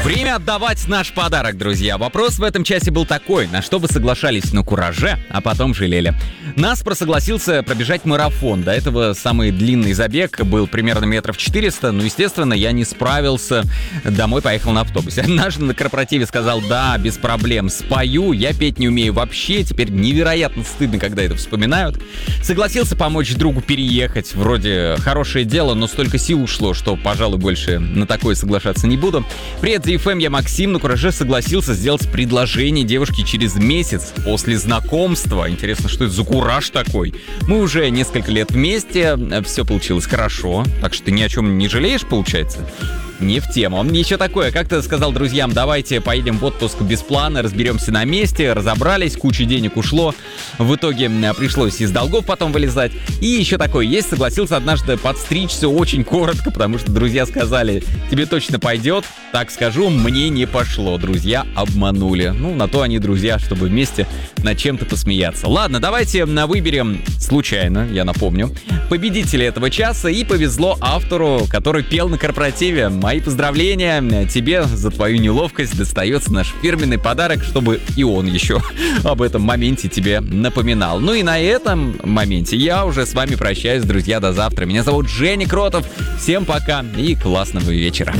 Время отдавать наш подарок, друзья. Вопрос в этом часе был такой: на что вы соглашались на кураже, а потом жалели? Наспор согласился пробежать марафон. До этого самый длинный забег был примерно метров 400, но, естественно, я не справился. Домой поехал на автобусе. Однажды на корпоративе сказал: да, без проблем, спою, я петь не умею вообще. Теперь невероятно стыдно, когда это вспоминают. Согласился помочь другу переехать. Вроде хорошее дело, но столько сил ушло, что, пожалуй, больше на такое соглашаться не буду. Привет, ZFM, я Максим. На кураже согласился сделать предложение девушке через месяц после знакомства. Интересно, что это за кураж такой? Мы уже несколько лет вместе, все получилось хорошо, так что ты ни о чем не жалеешь, получается? Не в тему. Еще такое, как-то сказал друзьям: давайте поедем в отпуск без плана, разберемся на месте, разобрались, куча денег ушло. В итоге пришлось из долгов потом вылезать. И еще такое есть: согласился однажды подстричься очень коротко, потому что друзья сказали: тебе точно пойдет. Так скажу, мне не пошло. Друзья обманули. Ну, на то они друзья, чтобы вместе над чем-то посмеяться. Ладно, давайте выберем случайно, я напомню, победителя этого часа. И повезло автору, который пел на корпоративе. Мои поздравления тебе за твою неловкость. Достается наш фирменный подарок, чтобы и он еще об этом моменте тебе напоминал. Ну и на этом моменте я уже с вами прощаюсь, друзья, до завтра. Меня зовут Женя Кротов. Всем пока и классного вечера.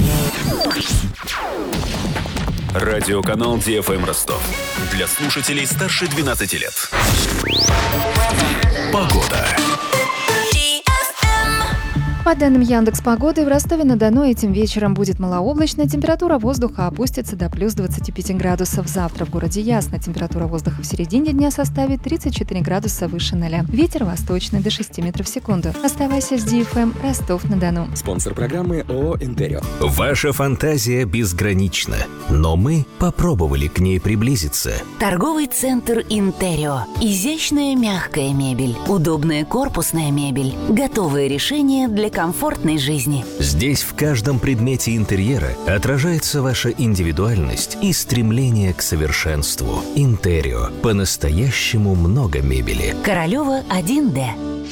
Радиоканал DFM Ростов. Для слушателей старше 12 лет. Погода. По данным Яндекс.Погоды, в Ростове-на-Дону этим вечером будет малооблачно, температура воздуха опустится до плюс 25 градусов. Завтра в городе ясно, температура воздуха в середине дня составит 34 градуса выше 0. Ветер восточный до 6 метров в секунду. Оставайся с DFM Ростов-на-Дону. Спонсор программы ООО «Интерио». Ваша фантазия безгранична, но мы попробовали к ней приблизиться. Торговый центр «Интерио». Изящная мягкая мебель, удобная корпусная мебель, готовые решения для комфортной жизни. Здесь в каждом предмете интерьера отражается ваша индивидуальность и стремление к совершенству. Интерио. По-настоящему много мебели. Королева 1D.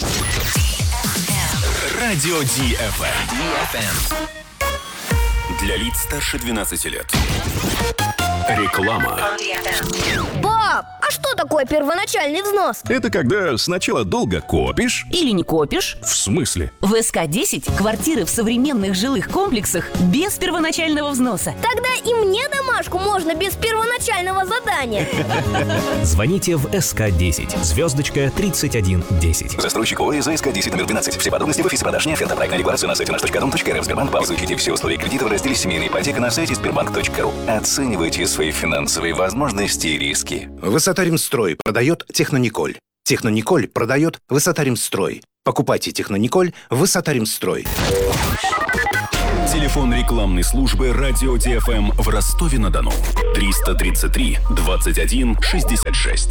Радио DFM. Для лиц старше 12 лет. Реклама. Пап, а что такое первоначальный взнос? Это когда сначала долго копишь. Или не копишь? В смысле? В СК-10 квартиры в современных жилых комплексах без первоначального взноса. Тогда и мне домашку можно без первоначального задания. Звоните в СК-10, звездочка 3110. Застройщик ОС СК-10 номер 12. Все подробности в офисе продаж не оферта. Проектная декларация на сайте наш.дом.рф. Сбербанк. Изучите все условия кредита в разделе «Семейная ипотека» на сайте sberbank.ru. Оценивайте свои финансовые возможности и риски. Высота-Ремстрой продает Технониколь. Технониколь продает Высота-Ремстрой. Покупайте Технониколь Высота-Ремстрой. Телефон рекламной службы радио DFM в Ростове-на-Дону. 333 21 66.